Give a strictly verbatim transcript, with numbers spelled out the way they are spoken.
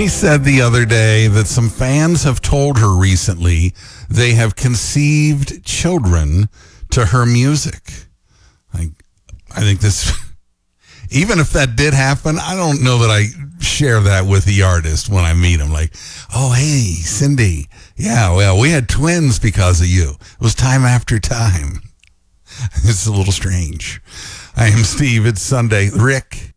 She said the other day that some fans have told her recently they have conceived children to her music. I, I think this, even if that did happen, I don't know that I share that with the artist when I meet him. Like, oh, hey, Cindy. Yeah, well, we had twins because of you. It was time after time. It's a little strange. I am Steve. It's Sunday. Rick.